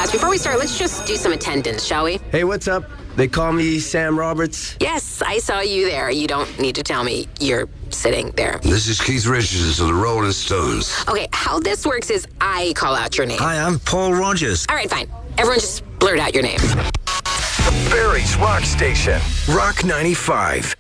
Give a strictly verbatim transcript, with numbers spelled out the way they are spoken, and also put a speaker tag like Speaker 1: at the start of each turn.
Speaker 1: Ross, before we start, let's just do some attendance, shall we?
Speaker 2: Hey, what's up? They call me Sam Roberts.
Speaker 1: Yes, I saw you there. You don't need to tell me you're sitting there.
Speaker 3: This is Keith Richards of the Rolling Stones.
Speaker 1: Okay, how this works is I call out your name.
Speaker 4: Hi, I'm Paul Rogers.
Speaker 1: All right, fine. Everyone just blurt out your name.
Speaker 5: Barry's Rock Station. Rock ninety-five.